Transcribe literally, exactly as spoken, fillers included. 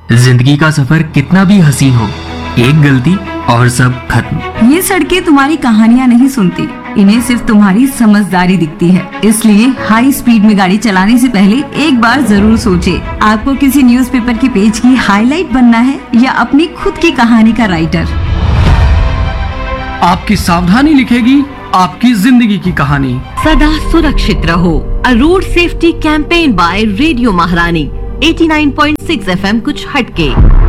जिंदगी का सफर कितना भी हसीन हो, एक गलती और सब खत्म। ये सड़कें तुम्हारी कहानियाँ नहीं सुनती, इन्हें सिर्फ तुम्हारी समझदारी दिखती है। इसलिए हाई स्पीड में गाड़ी चलाने से पहले एक बार जरूर सोचे। आपको किसी न्यूज़पेपर के पेज की हाईलाइट बनना है या अपनी खुद की कहानी का राइटर। आपकी सावधानी लिखेगी आपकी जिंदगी की कहानी। सदा सुरक्षित रहो। अ road safety campaign bye radio महारानी eighty nine point six F M कुछ हटके।